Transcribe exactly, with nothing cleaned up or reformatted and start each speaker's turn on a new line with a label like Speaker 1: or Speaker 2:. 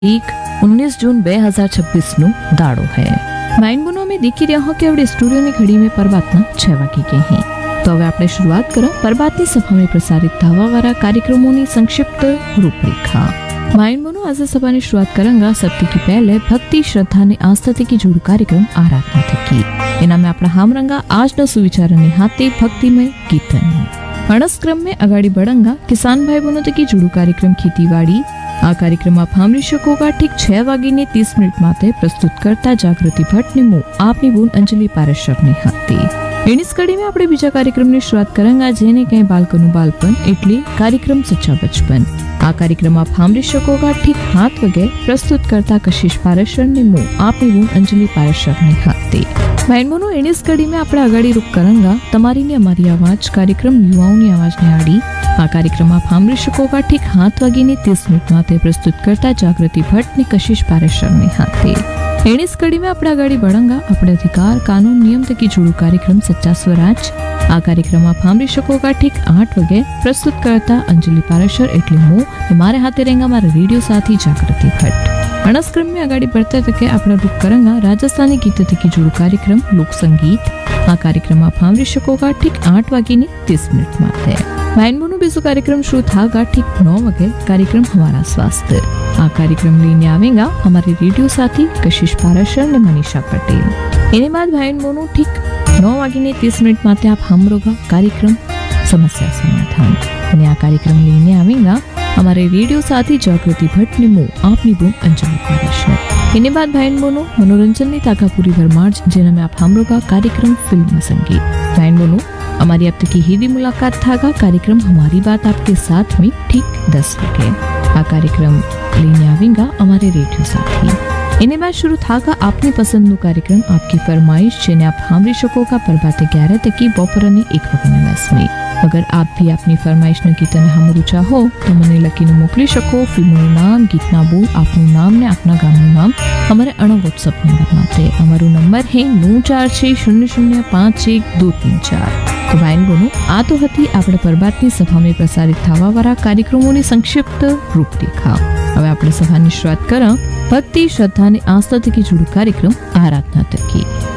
Speaker 1: એક उन्नीस जून બે હજાર છવ્વીસ નું દાડો है। माइंड बोनो में देखी રહ્યા हो કે આપણે સ્ટુડિયોની ઘડીમાં પરબાતના છ વાગી ગઈ हैं। તો હવે આપણે શરૂઆત કરો પરબાતની સભામાં પ્રસારિત થવાવાળા કાર્યક્રમોની સંક્ષિપ્ત રૂપરેખા। माइंड बोनो आज सभा ने शुरुआत करेंगे सबसे की पहले भक्ति श्रद्धा ने आस्था की जोड़ कार्यक्रम आराधना थकी एना में अपना हामरंगा आज न सुविचार हाथे भक्तिमय कीर्तन अणसक्रम में अगाड़ी बढ़ंगा किसान भाई बहनों तक जुड़ू कार्यक्रम खेतीवाड़ी। आ कार्यक्रम आप सांभળી શકો ठीक छह वागी ने तीस मिनिट माटे प्रस्तुत करता जागृति भट्ट ने मु आपनी बोन अंजलि पारेशर ने हाथे। एनी कड़ी में આપણે બીજા કાર્યક્રમની શરૂઆત કરાંગા જેને કઈ બાળકોનું બાળપણ એટલે કાર્યક્રમ સચ્ચા બચપન। આ કાર્યક્રમ આપ સાંભળી શકો ठीक हाथ वगे प्रस्तुत करता कशिश पारेशर ने मु आपनी बोन अंजलि पारेशर ने हाथे। माइंड बोनो एनी कड़ी में આપણે અગાડી રૂક કરાંગા તમારી ને અમારી આવાજ કાર્યક્રમ યુવાઓની આવાજને આડી। આ કાર્યક્રમ આપ સાંભળી શકો ठीक हाथ वागीने तीस मिनिट माटे प्रस्तुत करता जागृति भट्ट ने कशिश पारेशर ने हाथे। एनी कड़ी में આપણે अगाड़ी बढ़ंगा अपने अधिकार कानून नियम तकी जुड़ू कार्यक्रम सच्चा स्वराज। आ कार्यक्रम आप सांभળી શકો ठीक आठ वगे प्रस्तुत करता अंजलि पारेशर एटले मु मारे हाथे रहेंगा मारे रेडियो साथी जागृति भट्ट। अणसक्रम में अगाड़ी बढ़ते तके આપણે રૂક કરાંગા राजस्थानी गीत तकी जुड़ू कार्यक्रम लोक संगीत। आ कार्यक्रम आप सांभળી શકો ठीक आठ वागीने तीस मिनिट माटे। माइंड बोनो बीजो कार्यक्रम शुरू थागा ठीक नौ वगे कार्यक्रम हमारा स्वास्थ्य। आ कार्यक्रम लेने आवेगा हमारे रेडियो साथी कशिश पारेशर ने मनीषा पटेल। एने बाद माइंड बोनो ठीक नौ वागीने तीस मिनिट माटे आप हमरोगा कार्यक्रम समस्या समाधान ने आ कार्यक्रम लेने आवेगा हमारे रेडियो साथी जागृति भट्ट ने मु आपनी बोन अंजलि पारेशर। एने बाद भाईन बोनो मनोरंजन ने ताकापुरी भरमार जेना में आप हमरोगा कार्यक्रम फिल्म संगीत। भाईन बोनो हमारी अब तक की हिंदी मुलाकात थागा कार्यक्रम हमारी बात आपके साथ में ठीक दस बजे। आ कार्यक्रम लेने आवेगा हमारे रेडियो साथी। इन्हें बाद शुरू थागा आपनी पसंद नो कार्यक्रम आपकी फरमाइश जेने आप सांभળી શકો परबाते ग्यारह तक की बपोरनी एक वगे दस में। अगर आप भी अपनी फरमाइश न गीतने हमरू चाहो तो मने लखीने मोकली શકો। फिल्मનું नाम गीतना बोल आपનું नाम ने अपना गामનું नाम हमारे अणो व्हाट्सएप नंबर माटे। हमारो नंबर है नौ चार छह शून्य शून्य पांच एक दो तीन चार। तो भाईन बोनो आ तो हती આપણે પરબાતની સભામાં પ્રસારિત થવાવાળા કાર્યક્રમોની સંક્ષિપ્ત રૂપરેખા। હવે આપણે સભાની શરૂઆત કરા ભક્તિ શ્રદ્ધા અને આસ્થા થકી જોડું કાર્યક્રમ આરાધના થકી।